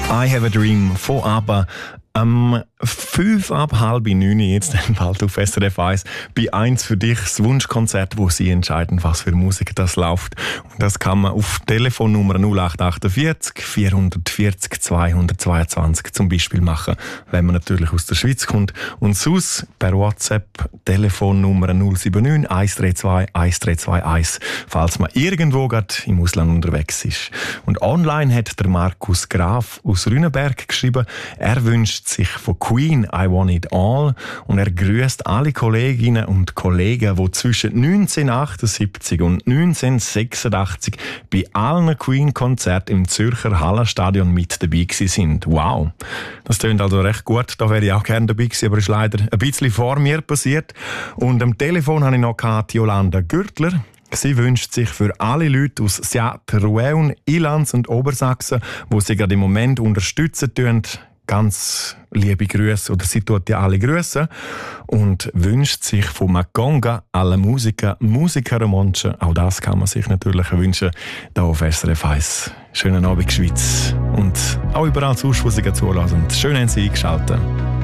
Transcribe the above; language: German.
I Have a Dream von ABBA. 5 ab halb 9 jetzt dann bald auf SRF 1 bei 1 für dich das Wunschkonzert, wo sie entscheiden, was für Musik das läuft. Und das kann man auf Telefonnummer 0848 440 222 zum Beispiel machen, wenn man natürlich aus der Schweiz kommt. Und sonst per WhatsApp Telefonnummer 079 132 1321, falls man irgendwo gerade im Ausland unterwegs ist. Und online hat der Markus Graf aus Rüneberg geschrieben, er wünscht sich von Queen I Want It All und er grüßt alle Kolleginnen und Kollegen, die zwischen 1978 und 1986 bei allen Queen-Konzerten im Zürcher Hallenstadion mit dabei sind. Wow, das klingt also recht gut. Da wäre ich auch gerne dabei gewesen, aber ist leider ein bisschen vor mir passiert. Und am Telefon habe ich noch Jolanda Gürtler. Sie wünscht sich für alle Leute aus Seattle, Ilanz und Obersachsen, die sie gerade im Moment unterstützen tun, ganz liebe Grüße, oder sie tut ja alle Grüße und wünscht sich von Makonga alle Musiker und Menschen. Auch das kann man sich natürlich wünschen, hier auf SRF 1. Schönen Abend, Schweiz. Und auch überall sonst, wo Sie zulassen. Schön, haben Sie eingeschaltet.